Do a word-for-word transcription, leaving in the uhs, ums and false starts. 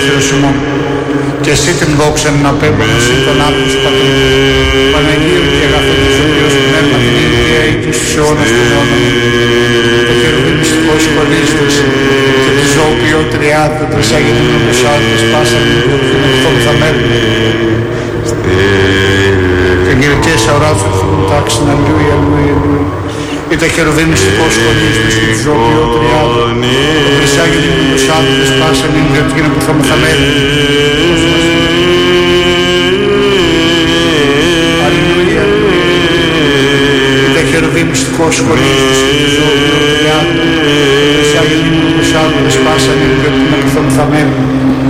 Θεός ημών. Και εσύ την δόξα να πέμπω εσύ τον άνθρωπο σου Πατρί. Παναγίου και αγαθό της Ζωής πνεύμα την ίδια ή τους αιώνας των αιώνων. Το χερουβί μυστικό σχολίστος και τη ζωοποιό τριάδα τρισάγενη με τους άλλους πάσα την αυτό θα μένουν. Και γυρικές αοράς του τάξιν αλλούια, αλλούια, αλλούια. Ή το χερουβί μυστικό σχολίστος και τη ζωοποιό τριάδα το τρισάγενη με τους άλλους πάσα την ίδια που θα μένουν. Χερουβί μυστικό σχολής του Συντζόβιο, Τριάδου, Τρισάγενη μου τους άλλους, σπάσανε, διότι να πειθόμεθα μένουν.